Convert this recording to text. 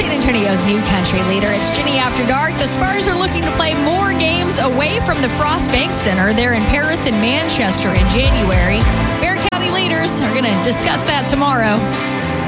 San Antonio's new country leader. It's Ginny After Dark. The Spurs are looking to play more games away from the Frost Bank Center. They're in Paris and Manchester in January. Bear County leaders are going to discuss that tomorrow.